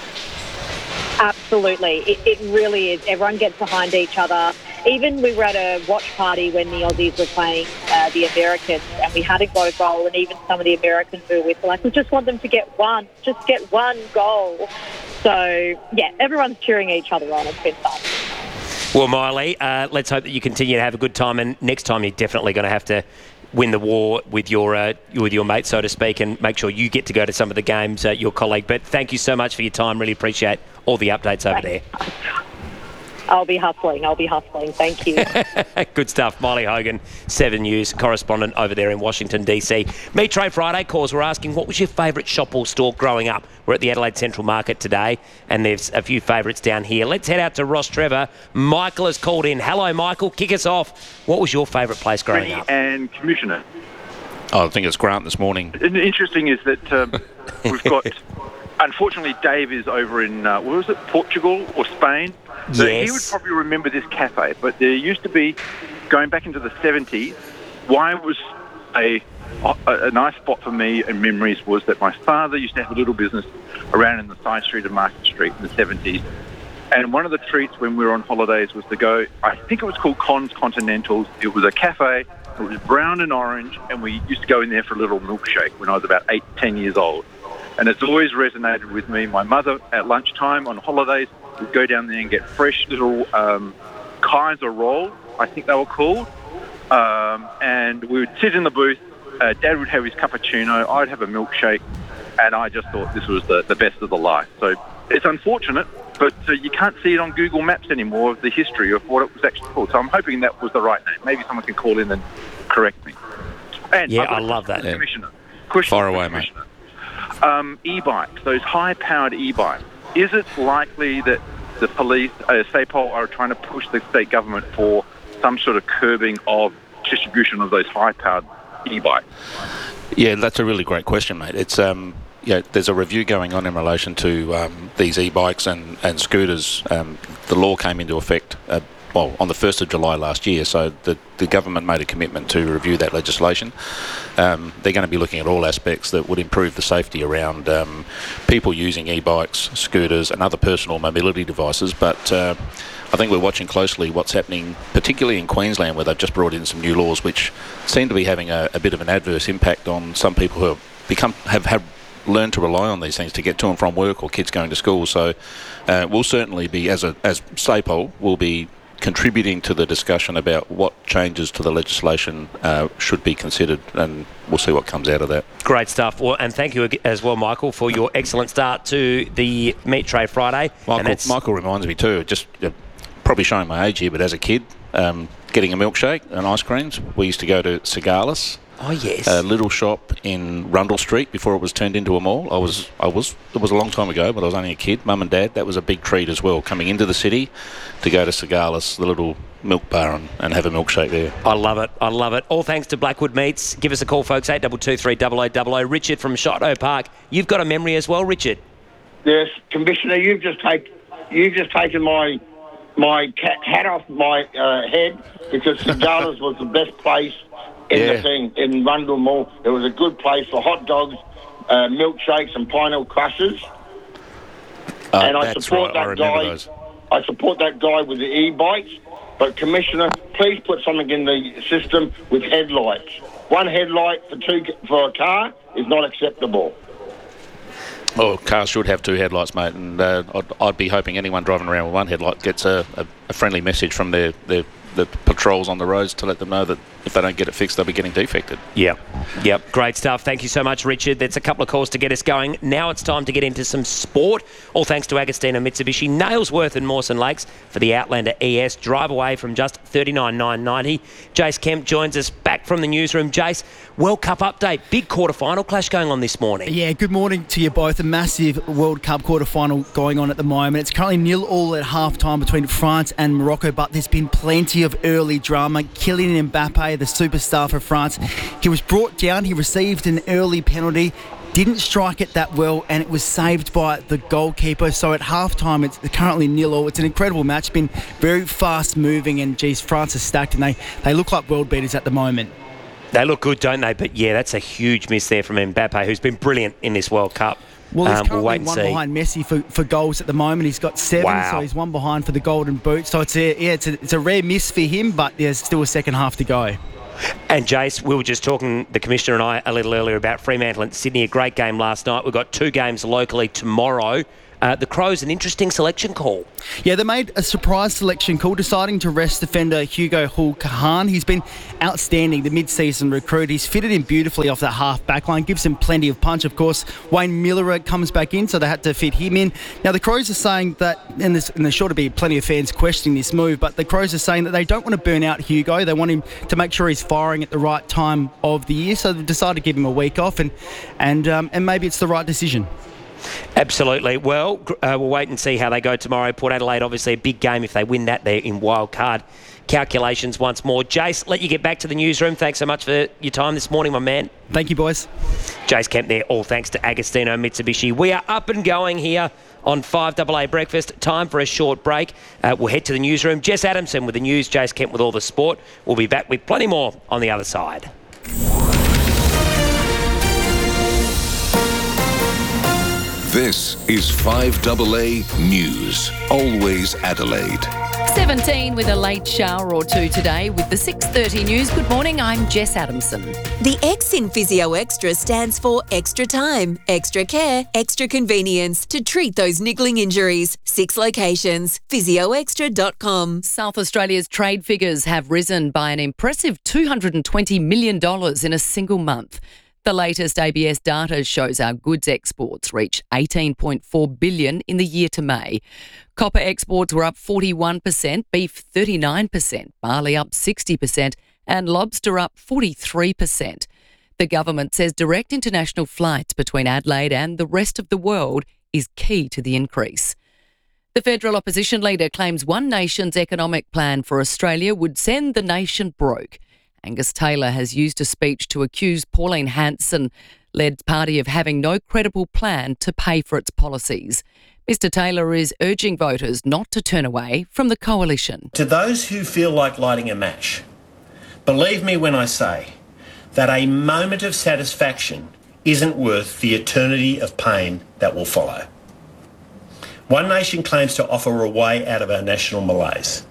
Absolutely, it really is. Everyone gets behind each other. Even we were at a watch party when the Aussies were playing the Americans, and we hadn't got a goal, and even some of the Americans we were with were like, we just want them to get one goal. So yeah, everyone's cheering each other on. It's been fun. Well, Miley, let's hope that you continue to have a good time, and next time you're definitely going to have to win the war with your mate, so to speak, and make sure you get to go to some of the games, your colleague. But thank you so much for your time. Really appreciate all the updates over there. I'll be hustling. Thank you. Good stuff. Miley Hogan, 7 News correspondent over there in Washington, D.C. Meat Tray Friday calls. We're asking, what was your favourite shop or store growing up? We're at the Adelaide Central Market today, and there's a few favourites down here. Let's head out to Ross Trevor. Michael has called in. Hello, Michael. Kick us off. What was your favourite place growing up? And Commissioner. Oh, I think it's Grant this morning. And interesting is that we've got... Unfortunately, Dave is over in, Portugal or Spain? So yes. He would probably remember this cafe, but there used to be, going back into the 70s, why it was a nice spot for me and memories was that my father used to have a little business around in the side street of Market Street in the 70s. And one of the treats when we were on holidays was to go, I think it was called Con's Continentals. It was a cafe, it was brown and orange, and we used to go in there for a little milkshake when I was about 10 years old. And it's always resonated with me. My mother, at lunchtime on holidays, would go down there and get fresh little Kaiser rolls, I think they were called. And we would sit in the booth. Dad would have his cappuccino. I'd have a milkshake. And I just thought this was the best of the life. So it's unfortunate, but you can't see it on Google Maps anymore, of the history of what it was actually called. So I'm hoping that was the right name. Maybe someone can call in and correct me. And yeah, I love that. Commissioner. Fire away, mate. E-bikes, those high-powered e-bikes. Is it likely that the police, SAPOL, are trying to push the state government for some sort of curbing of distribution of those high-powered e-bikes? Yeah, that's a really great question, mate. It's there's a review going on in relation to these e-bikes and scooters. The law came into effect on the 1st of July last year, so the government made a commitment to review that legislation. They're going to be looking at all aspects that would improve the safety around people using e-bikes, scooters and other personal mobility devices, but I think we're watching closely what's happening, particularly in Queensland, where they've just brought in some new laws which seem to be having a bit of an adverse impact on some people who have learned to rely on these things to get to and from work or kids going to school. So we'll certainly be, as SAPOL, will be contributing to the discussion about what changes to the legislation should be considered, and we'll see what comes out of that. Great stuff. Well, and thank you as well, Michael, for your excellent start to the Meat Tray Friday. Michael reminds me too, just probably showing my age here, but as a kid, getting a milkshake and ice creams, we used to go to Cigalis. Oh yes, a little shop in Rundle Street before it was turned into a mall. It was a long time ago, but I was only a kid. Mum and Dad, that was a big treat as well, coming into the city to go to Cigalis, the little milk bar, and have a milkshake there. I love it. All thanks to Blackwood Meats. Give us a call, folks, 8223 0000. Richard from Shotto Park. You've got a memory as well, Richard. Yes, Commissioner, you've just taken my hat off my head, because Cigalis was the best place in Rundle Mall. It was a good place for hot dogs, milkshakes and pineapple crushes. And I support that guy. I support that guy with the e-bikes. But Commissioner, please put something in the system with headlights. One headlight for a car is not acceptable. Oh, cars should have two headlights, mate, and I'd be hoping anyone driving around with one headlight gets a friendly message from their the patrols on the roads to let them know that if they don't get it fixed, they'll be getting defected. Yep. Great stuff. Thank you so much, Richard. There's a couple of calls to get us going. Now it's time to get into some sport. All thanks to Agostino Mitsubishi, Nailsworth and Mawson Lakes for the Outlander ES. Drive away from just $39,990. Jace Kemp joins us back from the newsroom. Jace, World Cup update. Big quarter-final clash going on this morning. Yeah, good morning to you both. A massive World Cup quarter-final going on at the moment. It's currently 0-0 at half-time between France and Morocco, but there's been plenty of early drama. Kylian Mbappe, the superstar for France, he was brought down. He received an early penalty, didn't strike it that well, and it was saved by the goalkeeper. So at half-time, it's currently 0-0. It's an incredible match. It's been very fast-moving, and, geez, France is stacked, and they look like world beaters at the moment. They look good, don't they? But, yeah, that's a huge miss there from Mbappe, who's been brilliant in this World Cup. Well, he's currently one behind Messi for goals at the moment. He's got 7, so he's one behind for the Golden Boot. So it's a rare miss for him, but there's still a second half to go. And Jace, we were just talking, the Commissioner and I, a little earlier about Fremantle and Sydney. A great game last night. We've got 2 games locally tomorrow. The Crows, an interesting selection call. Yeah, they made a surprise selection call, deciding to rest defender Hugo Hull-Kahan. He's been outstanding, the mid-season recruit. He's fitted in beautifully off that half-back line, gives him plenty of punch. Of course, Wayne Miller comes back in, so they had to fit him in. Now, the Crows are saying that, and there's sure to be plenty of fans questioning this move, but the Crows are saying that they don't want to burn out Hugo. They want him to make sure he's firing at the right time of the year, so they've decided to give him a week off, and maybe it's the right decision. Absolutely. Well, we'll wait and see how they go tomorrow. Port Adelaide, obviously a big game if they win that. They're in wild card calculations once more. Jace, let you get back to the newsroom. Thanks so much for your time this morning, my man. Thank you, boys. Jace Kemp there, all thanks to Agostino Mitsubishi. We are up and going here on 5AA Breakfast. Time for a short break. We'll head to the newsroom. Jess Adamson with the news, Jace Kemp with all the sport. We'll be back with plenty more on the other side. This is 5AA News. Always Adelaide. 17 with a late shower or two today with the 6:30 news. Good morning, I'm Jess Adamson. The X in Physio Extra stands for extra time, extra care, extra convenience to treat those niggling injuries. 6 locations, physioextra.com. South Australia's trade figures have risen by an impressive $220 million in a single month. The latest ABS data shows our goods exports reached $18.4 billion in the year to May. Copper exports were up 41%, beef 39%, barley up 60%, and lobster up 43%. The government says direct international flights between Adelaide and the rest of the world is key to the increase. The federal opposition leader claims One Nation's economic plan for Australia would send the nation broke. Angus Taylor has used a speech to accuse Pauline Hanson-led party of having no credible plan to pay for its policies. Mr Taylor is urging voters not to turn away from the coalition. To those who feel like lighting a match, believe me when I say that a moment of satisfaction isn't worth the eternity of pain that will follow. One Nation claims to offer a way out of our national malaise.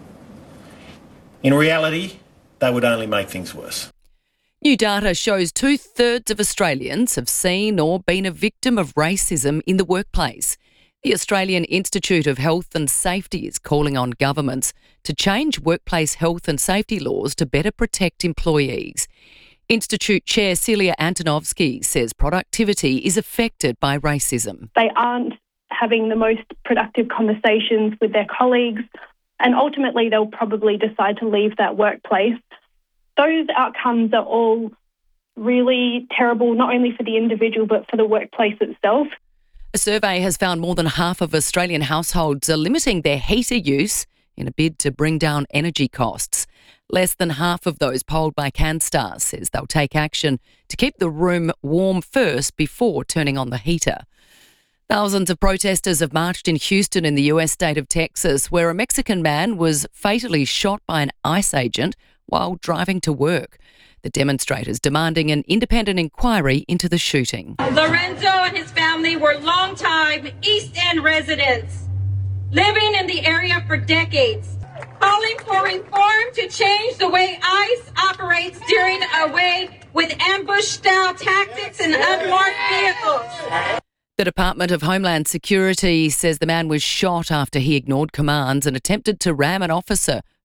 In reality, they would only make things worse. New data shows 2/3 of Australians have seen or been a victim of racism in the workplace. The Australian Institute of Health and Safety is calling on governments to change workplace health and safety laws to better protect employees. Institute Chair Celia Antonovsky says productivity is affected by racism. They aren't having the most productive conversations with their colleagues, and ultimately they'll probably decide to leave that workplace. Those outcomes are all really terrible, not only for the individual but for the workplace itself. A survey has found more than half of Australian households are limiting their heater use in a bid to bring down energy costs. Less than half of those polled by CanStar says they'll take action to keep the room warm first before turning on the heater. Thousands of protesters have marched in Houston in the US state of Texas, where a Mexican man was fatally shot by an ICE agent while driving to work. The demonstrators demanding an independent inquiry into the shooting. Lorenzo and his family were long-time East End residents, living in the area for decades, calling for reform to change the way ICE operates during a raid with ambush-style tactics and unmarked vehicles. The Department of Homeland Security says the man was shot after he ignored commands and attempted to ram an officer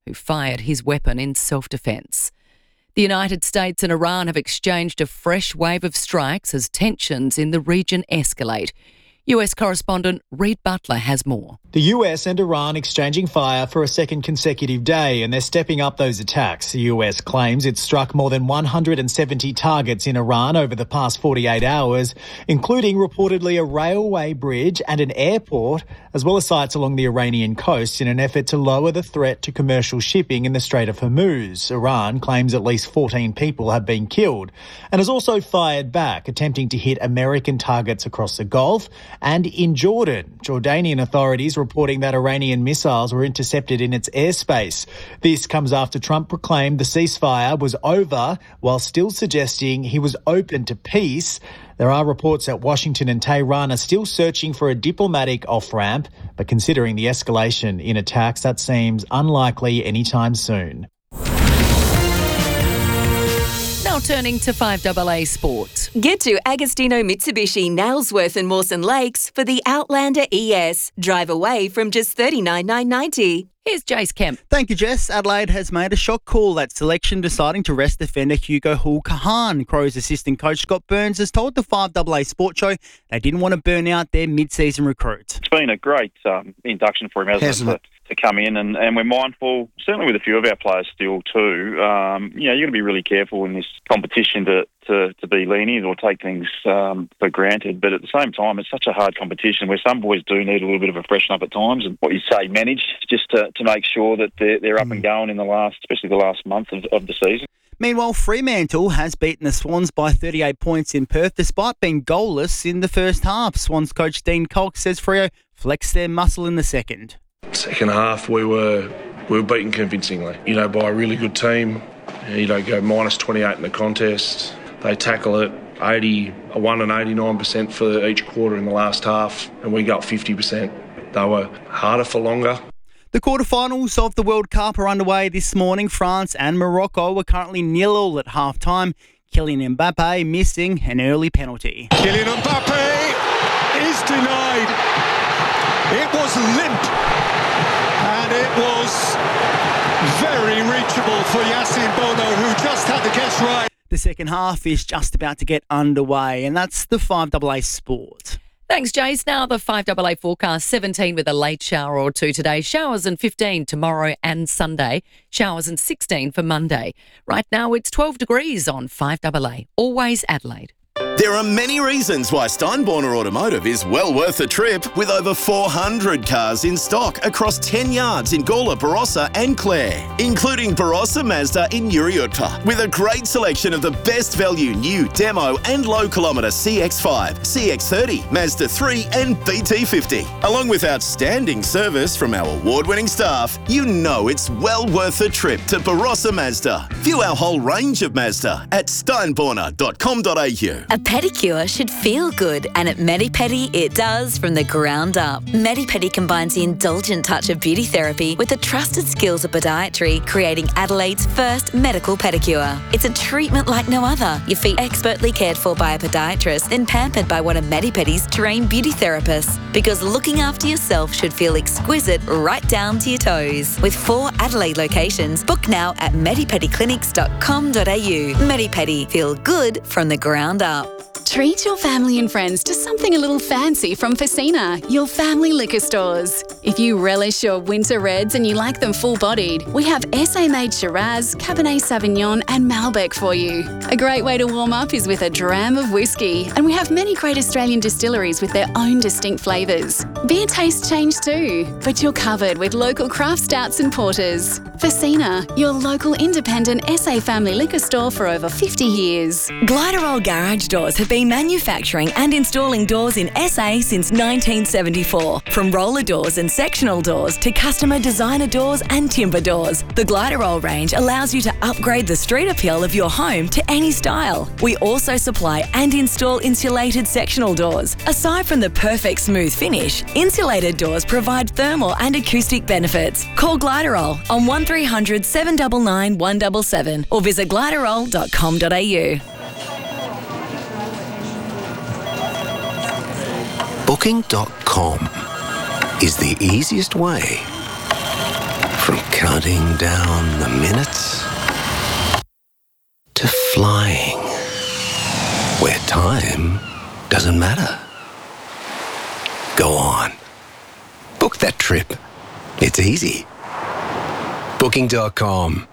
who fired his weapon in self-defence. The United States and Iran have exchanged a fresh wave of strikes as tensions in the region escalate. US correspondent Reid Butler has more. The US and Iran exchanging fire for a second consecutive day, and they're stepping up those attacks. The US claims it struck more than 170 targets in Iran over the past 48 hours, including reportedly a railway bridge and an airport, as well as sites along the Iranian coast in an effort to lower the threat to commercial shipping in the Strait of Hormuz. Iran claims at least 14 people have been killed and has also fired back, attempting to hit American targets across the Gulf and in Jordan. Jordanian authorities reporting that Iranian missiles were intercepted in its airspace. This comes after Trump proclaimed the ceasefire was over while still suggesting he was open to peace. There are reports that Washington and Tehran are still searching for a diplomatic off-ramp, but considering the escalation in attacks, that seems unlikely anytime soon. Now turning to 5AA Sport. Get to Agostino Mitsubishi, Nailsworth and Mawson Lakes for the Outlander ES. Drive away from just $39,990. Here's Jace Kemp. Thank you, Jess. Adelaide has made a shock call, that selection deciding to rest defender Hugo Hull-Kahan. Crows assistant coach Scott Burns has told the 5AA Sport Show they didn't want to burn out their mid-season recruits. It's been a great induction for him, hasn't it? To come in, and we're mindful, certainly with a few of our players still too, you're going to be really careful in this competition to be lenient or take things for granted. But at the same time, it's such a hard competition where some boys do need a little bit of a freshen up at times, and what you say, manage just to make sure that they're up and going in especially the last month of the season. Meanwhile, Fremantle has beaten the Swans by 38 points in Perth despite being goalless in the first half. Swans coach Dean Cox says Freo flexed their muscle in the second. Second half, we were beaten convincingly, by a really good team. Go minus 28 in the contest. They tackle it 81 and 89% for each quarter in the last half, and we got 50%. They were harder for longer. The quarterfinals of the World Cup are underway this morning. France and Morocco are currently 0-0 at half-time. Kylian Mbappe missing an early penalty. Kylian Mbappe is denied. It was limp. And it was very reachable for Yassine Bono, who just had the guess right. The second half is just about to get underway, and that's the 5AA Sport. Thanks, Jace. Now the 5AA forecast, 17 with a late shower or two today. Showers and 15 tomorrow and Sunday. Showers and 16 for Monday. Right now it's 12 degrees on 5AA. Always Adelaide. There are many reasons why Steinborner Automotive is well worth a trip, with over 400 cars in stock across 10 yards in Gawler, Barossa and Clare, including Barossa Mazda in Uriutpa, with a great selection of the best value new demo and low kilometre CX-5, CX-30, Mazda 3 and BT50. Along with outstanding service from our award-winning staff, it's well worth a trip to Barossa Mazda. View our whole range of Mazda at steinborner.com.au. A pedicure should feel good, and at Medipedi it does from the ground up. Medipedi combines the indulgent touch of beauty therapy with the trusted skills of podiatry, creating Adelaide's first medical pedicure. It's a treatment like no other. Your feet expertly cared for by a podiatrist, then pampered by one of Medipedi's trained beauty therapists. Because looking after yourself should feel exquisite right down to your toes. With 4 Adelaide locations, book now at medipediclinics.com.au. Medipedi, feel good from the ground up. Treat your family and friends to something a little fancy from Facina, your family liquor stores. If you relish your winter reds and you like them full-bodied, we have SA-made Shiraz, Cabernet Sauvignon and Malbec for you. A great way to warm up is with a dram of whiskey, and we have many great Australian distilleries with their own distinct flavours. Beer tastes change too, but you're covered with local craft stouts and porters. Facina, your local independent SA family liquor store for over 50 years. Gliderol Garage Doors have been manufacturing and installing doors in SA since 1974. From roller doors and sectional doors to customer designer doors and timber doors, the Gliderol range allows you to upgrade the street appeal of your home to any style. We also supply and install insulated sectional doors. Aside from the perfect smooth finish, insulated doors provide thermal and acoustic benefits. Call Gliderol on 1300 799 177 or visit gliderol.com.au. Booking.com is the easiest way from counting down the minutes to flying, where time doesn't matter. Go on. Book that trip. It's easy. Booking.com.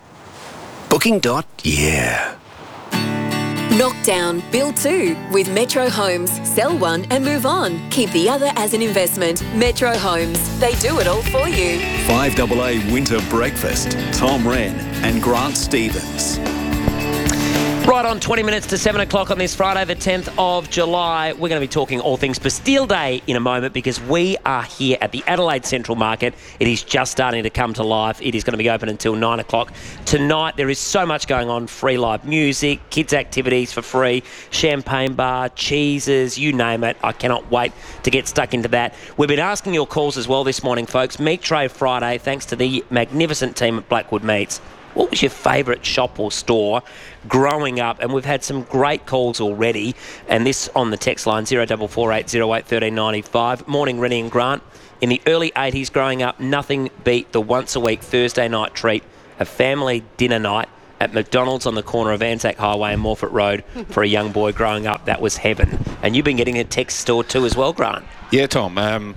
Booking.yeah. Knock down, build two with Metro Homes. Sell one and move on. Keep the other as an investment. Metro Homes. They do it all for you. 5AA Winter Breakfast. Tom Wren and Grant Stevens. Right on, 20 minutes to 7 o'clock on this Friday, the 10th of July. We're going to be talking all things Bastille Day in a moment because we are here at the Adelaide Central Market. It is just starting to come to life. It is going to be open until 9 o'clock tonight. There is so much going on. Free live music, kids' activities for free, champagne bar, cheeses, you name it. I cannot wait to get stuck into that. We've been asking your calls as well this morning, folks. Meat Tray Friday, thanks to the magnificent team at Blackwood Meats. What was your favourite shop or store growing up? And we've had some great calls already. And this on the text line, 0448 08 1395. Morning, Rennie and Grant. In the early 80s growing up, nothing beat the once-a-week Thursday night treat, a family dinner night at McDonald's on the corner of Anzac Highway and Morfett Road. For a young boy growing up, that was heaven. And you've been getting a text store too as well, Grant. Yeah, Tom.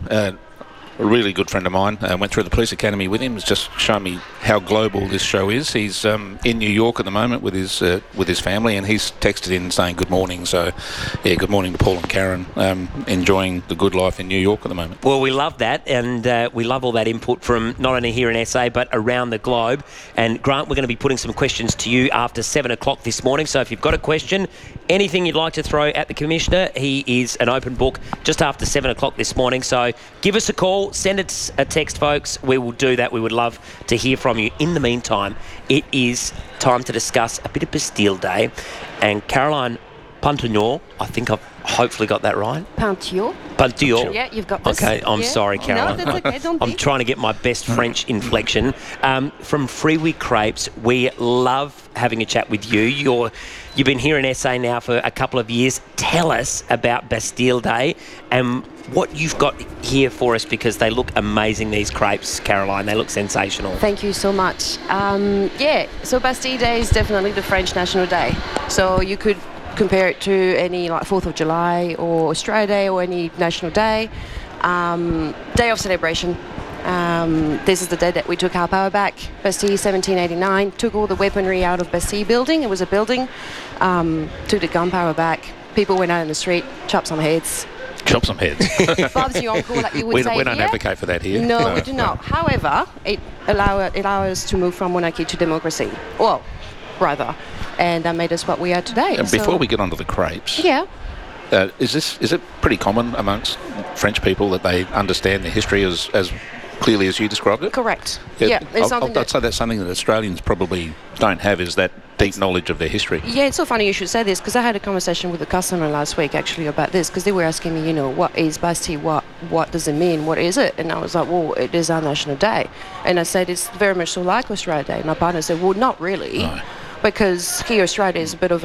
A really good friend of mine. Went through the police academy with him. Has just shown me how global this show is. He's in New York at the moment with his family, and he's texted in saying good morning. So, yeah, good morning to Paul and Karen. Enjoying the good life in New York at the moment. Well, we love that, and we love all that input from not only here in SA but around the globe. And Grant, we're going to be putting some questions to you after 7 o'clock this morning. So if you've got a question, anything you'd like to throw at the Commissioner, he is an open book just after 7 o'clock this morning. So give us a call. Send us a text, folks. We will do that. We would love to hear from you. In the meantime, it is time to discuss a bit of Bastille Day. And Caroline Puntignol, I think I've hopefully got that right. Puntignol. Yeah, you've got this. Okay, I'm sorry, Caroline. No, that's okay. Don't I'm trying to get my best French inflection. From Freeway Crepes, we love having a chat with you. You've been here in SA now for a couple of years. Tell us about Bastille Day and what you've got here for us, because they look amazing, these crepes, Caroline. They look sensational. Thank you so much. So Bastille Day is definitely the French National Day. So you could compare it to any like 4th of July or Australia Day or any national day. Day of celebration. This is the day that we took our power back. Bastille 1789, took all the weaponry out of Bastille building. It was a building. Took the gunpowder back. People went out in the street, chopped some heads. Chop some heads. Bob's your uncle, like you would say. We don't here. advocate for that here. No, we do not. However, it allows us to move from monarchy to democracy. Well, rather. And that made us what we are today. And before we get onto the crepes, yeah. Is it pretty common amongst French people that they understand the history as clearly as you described it? Correct. Yeah. I'd say that's something that Australians probably don't have, is that deep knowledge of their history. Yeah, it's so funny you should say this, because I had a conversation with a customer last week actually about this, because they were asking me, what is Bastille? What does it mean? What is it? And I was like, well, it is our national day. And I said, it's very much so like Australia Day. My partner said, well, not really. No. Because here Australia is a bit of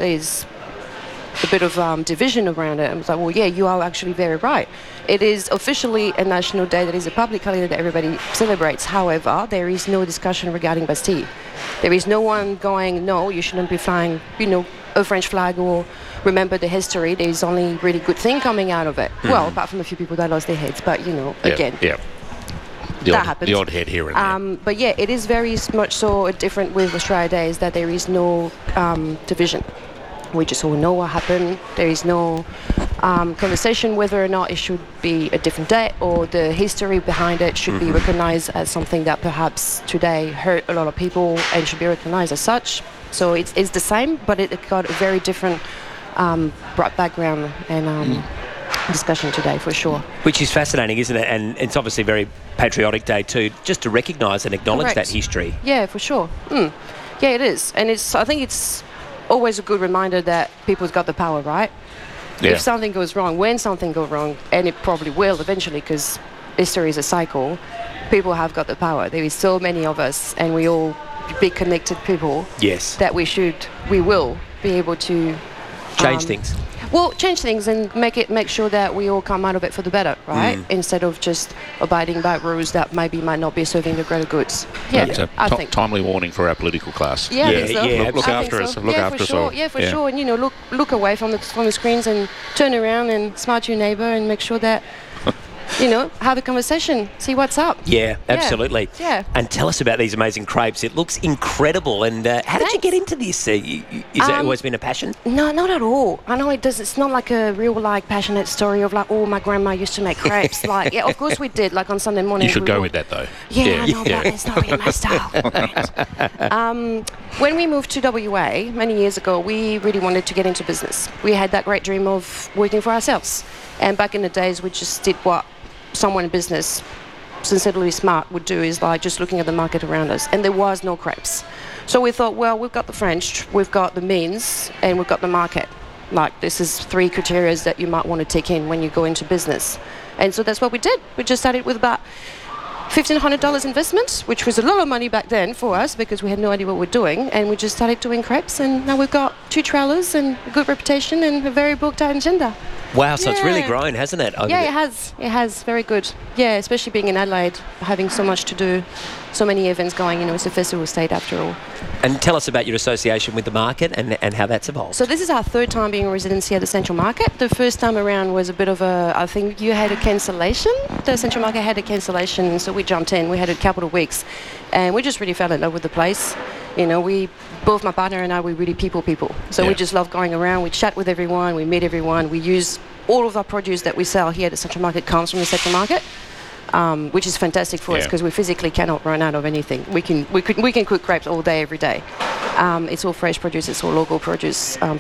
division around it. I was like, well, yeah, you are actually very right. It is officially a national day that is a public holiday that everybody celebrates. However, there is no discussion regarding Bastille. There is no one going, no, you shouldn't be flying, a French flag or remember the history. There is only really good thing coming out of it. Well, apart from a few people that lost their heads, but, again. Yeah. That happens. The odd head here and there. But yeah, it is very much so different with Australia Day, is that there is no division. We just all know what happened. There is no conversation whether or not it should be a different day or the history behind it should be recognised as something that perhaps today hurt a lot of people and should be recognised as such. So it's the same, but it got a very different background and discussion today, for sure. Which is fascinating, isn't it? And it's obviously a very patriotic day too, just to recognise and acknowledge that history. Yeah, for sure. Yeah, it is. And I think it's always a good reminder that people's got the power, right? Yeah. If something goes wrong, when something goes wrong, and it probably will eventually, because history is a cycle, people have got the power. There is so many of us, and we all big connected people. Yes. That we will be able to Change things. Well, change things and make sure that we all come out of it for the better, right? Instead of just abiding by rules that maybe might not be serving the greater goods. Yeah, I think. Timely warning for our political class. Yeah, I think so. Look after us. Look after us all. Yeah, for sure. And look away from the screens and turn around and smile to your neighbour and make sure that. Have a conversation, see what's up. Yeah, absolutely. Yeah. And tell us about these amazing crepes. It looks incredible. And how did you get into this? Is it always been a passion? No, not at all. I know it does. It's not like a real, passionate story of my grandma used to make crepes. Of course we did. On Sunday morning. You should go with that, though. Yeah, I know, but it's not really my style. When we moved to WA many years ago, we really wanted to get into business. We had that great dream of working for ourselves. And back in the days, we just did what someone in business sincerely smart would do, is just looking at the market around us, and there was no crepes. So we thought, well, we've got the French, we've got the means, and we've got the market. This is 3 criteria that you might want to take in when you go into business. And so that's what we did. We just started with about $1,500 investment, which was a lot of money back then for us because we had no idea what we're doing, and we just started doing crepes, and now we've got 2 trailers and a good reputation and a very booked out agenda. Wow, so it's really grown, hasn't it? Yeah, it has. It has. Very good. Yeah, especially being in Adelaide, having so much to do, so many events going. It's a festival state after all. And tell us about your association with the market and how that's evolved. So this is our 3rd time being in residency at the Central Market. The first time around was a bit of I think you had a cancellation. The Central Market had a cancellation, so we jumped in. We had a couple of weeks, and we just really fell in love with the place. Both my partner and I, we're really people. So we just love going around. We chat with everyone. We meet everyone. We use all of our produce that we sell here at the Central Market comes from the Central Market, which is fantastic for us because we physically cannot run out of anything. We can cook crepes all day, every day. It's all fresh produce. It's all local produce